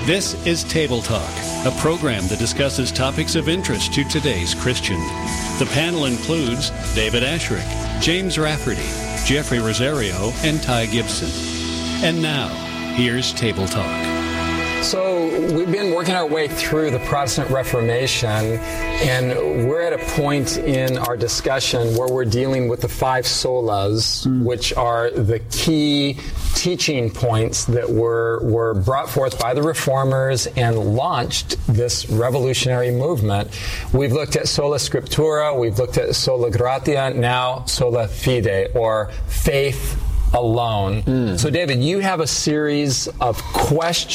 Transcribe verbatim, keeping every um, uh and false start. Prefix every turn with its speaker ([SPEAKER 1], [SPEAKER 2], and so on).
[SPEAKER 1] This is Table Talk, a program that discusses topics of interest to today's Christian. The panel includes David Asherick, James Rafferty, Jeffrey Rosario, and Ty Gibson. And now, here's Table Talk.
[SPEAKER 2] So we've been working our way through the Protestant Reformation, and we're at a point in our discussion where we're dealing with the five solas, mm. which are the key teaching points that were, were brought forth by the Reformers and launched this revolutionary movement. We've looked at sola scriptura, we've looked at sola gratia, now sola fide, or faith alone. Mm. So, David, you have a series of questions